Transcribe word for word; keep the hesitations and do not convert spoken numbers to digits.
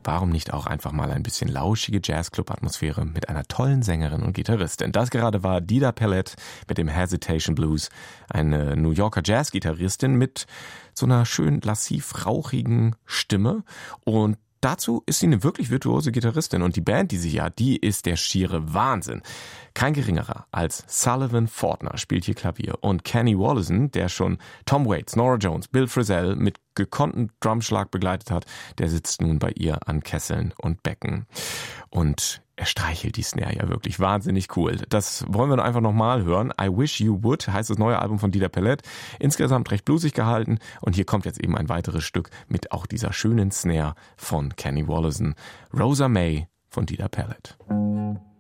warum nicht auch einfach mal ein bisschen lauschige Jazzclub-Atmosphäre mit einer tollen Sängerin und Gitarristin. Das gerade war Dida Pellet mit dem Hesitation Blues, eine New Yorker Jazzgitarristin mit so einer schön lassiv rauchigen Stimme, und dazu ist sie eine wirklich virtuose Gitarristin, und die Band, die sie hat, die ist der schiere Wahnsinn. Kein geringerer als Sullivan Fortner spielt hier Klavier, und Kenny Wollesen, der schon Tom Waits, Nora Jones, Bill Frisell mit gekonnten Drumschlag begleitet hat, der sitzt nun bei ihr an Kesseln und Becken. Und er streichelt die Snare ja wirklich wahnsinnig cool. Das wollen wir einfach nochmal hören. I Wish You Would heißt das neue Album von Dida Pellet. Insgesamt recht bluesig gehalten. Und hier kommt jetzt eben ein weiteres Stück mit auch dieser schönen Snare von Kenny Wollesen. Rosa May von Dida Pellet.